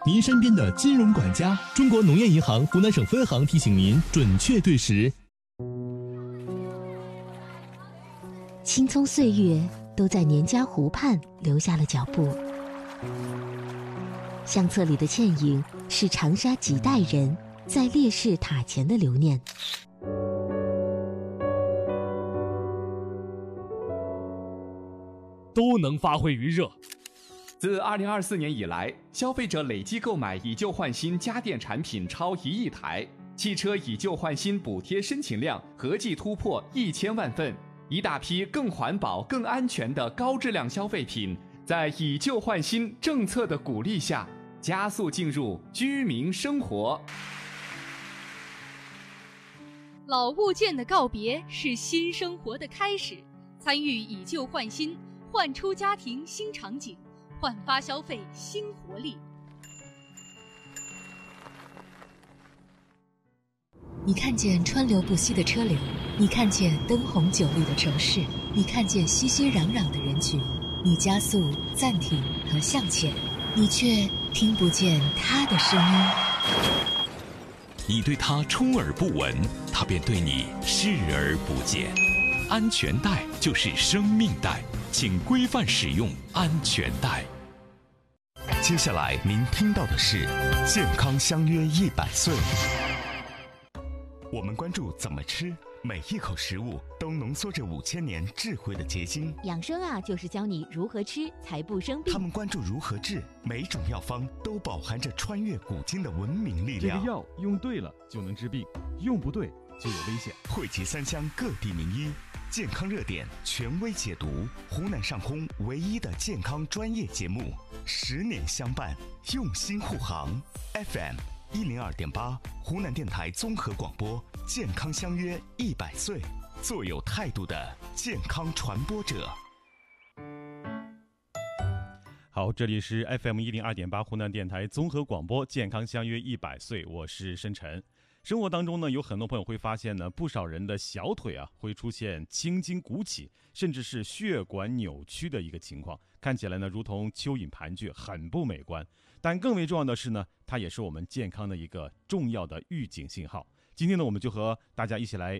您身边的金融管家。中国农业银行湖南省分行提醒您准确对时。 青葱岁月都在年家湖畔留下了脚步，相册里的倩影是长沙几代人在烈士塔前的留念。 都能发挥余热。 自2024年以来，消费者累计购买以旧换新家电产品超1亿台，汽车以旧换新补贴申请量合计突破1000万份，一大批更环保、更安全的高质量消费品，在以旧换新政策的鼓励下，加速进入居民生活。 老物件的告别是新生活的开始，参与以旧换新，焕出家庭新场景，焕发消费新活力。 你看见川流不息的车流，你看见灯红酒绿的城市，你看见熙熙攘攘的人群，你加速、暂停和向前，你却听不见他的声音。 你对他充耳不闻，他便对你视而不见。安全带就是生命带，请规范使用安全带。 接下来您听到的是健康相约100岁。我们关注怎么吃，每一口食物都浓缩着5000年智慧的结晶。 养生啊，就是教你如何吃才不生病。 他们关注如何治，每种药方都饱含着穿越古今的文明力量。 这个药用对了就能治病，用不对就有危险。 汇集3乡各地名医，健康热点权威解读，湖南上空唯一的健康专业节目，10年相伴，用心护航。FM102.8，湖南电台综合广播，健康相约100岁，做有态度的健康传播者。 好，这里是 FM102.8 湖南电台综合广播，健康相约100岁，我是申晨。生活当中呢，有很多朋友会发现呢，不少人的小腿啊会出现青筋鼓起，甚至是血管扭曲的一个情况，看起来呢如同蚯蚓盘踞，很不美观。但更为重要的是呢，它也是我们健康的一个重要的预警信号。今天呢，我们就和大家一起来